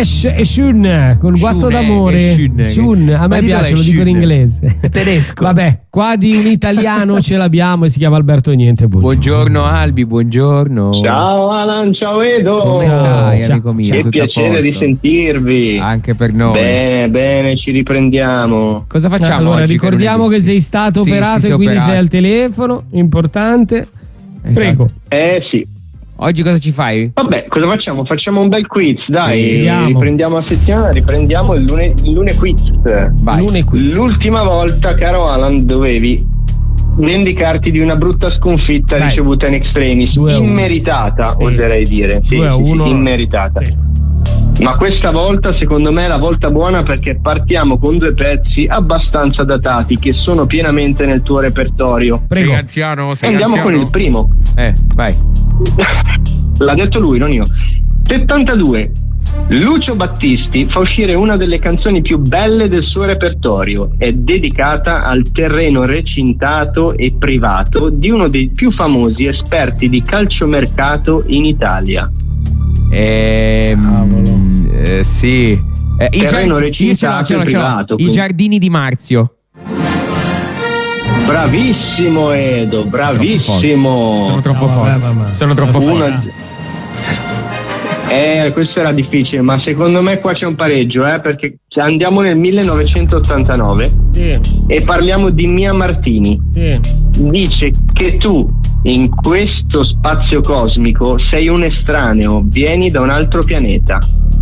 Ash e Shun con Guasto d'amore. Shun, a me piace, lo dico in inglese. Tedesco. Vabbè, qua di un italiano ce l'abbiamo e si chiama Alberto Niente. Buongiorno Albi, buongiorno. Ciao Alan, ciao Edo. Come stai, amico mio? Che piacere di sentirvi. Anche per noi. Bene, ci riprendiamo. Cosa facciamo allora, oggi? ricordiamo che sei stato operato e quindi sei al telefono, importante. Prego. Sì. Oggi cosa ci fai? Vabbè, cosa facciamo? Facciamo un bel quiz, dai. Sì, riprendiamo a settimana, riprendiamo il lune quiz. Vai. L'ultima volta, caro Alan, dovevi vendicarti di una brutta sconfitta ricevuta in extremis, immeritata, oserei dire. Sì, immeritata. Sì. Ma questa volta secondo me è la volta buona, perché partiamo con due pezzi abbastanza datati che sono pienamente nel tuo repertorio. Prego. Sei anziano? Andiamo con il primo. Vai. L'ha detto lui, non io. 72. Lucio Battisti fa uscire una delle canzoni più belle del suo repertorio. È dedicata al terreno recintato e privato di uno dei più famosi esperti di calciomercato in Italia. Sì. Terreno recintato e privato. I giardini di Marzio. Bravissimo Edo, bravissimo. Sono troppo forte. Questo era difficile, ma secondo me qua c'è un pareggio, perché andiamo nel 1989 e parliamo di Mia Martini. Dice che tu in questo spazio cosmico sei un estraneo, vieni da un altro pianeta.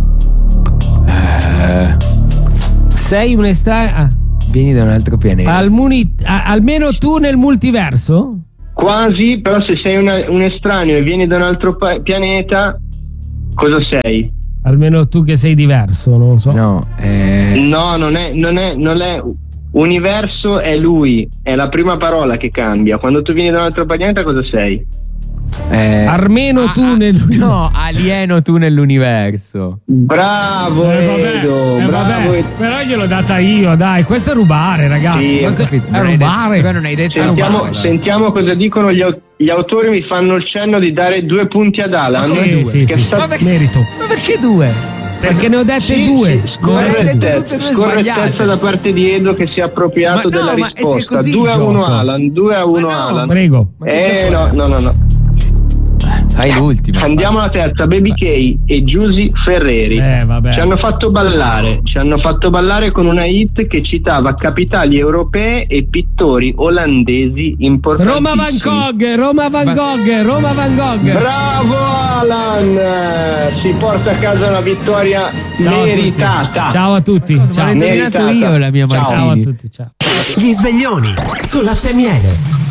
Sei un estraneo? Vieni da un altro pianeta. Almeno tu nel multiverso? Quasi, però se sei un estraneo e vieni da un altro pianeta, cosa sei? Almeno tu che sei diverso, non lo so. No, non è. Universo è lui, è la prima parola che cambia. Quando tu vieni da un altro pianeta, cosa sei? Almeno tu nell'universo. No, alieno tu nell'universo. Bravo Edo, bravo Edo. Però gliel'ho data io, dai. Questo è rubare, ragazzi. Sì, questo è rubare. Però non hai detto sentiamo cosa dicono gli autori. Mi fanno il cenno di dare 2 punti ad Alan. Sì, merito. Ma perché 2? Perché ne ho dette 2. Scorrettezza da parte di Edo, che si è appropriato della risposta. 2-1 Alan, 2-1 Alan. Prego. No. Fai l'ultima. Andiamo alla terza. Baby K e Giusy Ferreri ci hanno fatto ballare con una hit che citava capitali europee e pittori olandesi importantissimi. Roma Van Gogh. Bravo Alan, si porta a casa una vittoria meritata. Ciao a tutti. Ciao. Ho indovinato io la mia Martini. Ciao a tutti. Ciao. Gli sveglioni su Latte e Miele.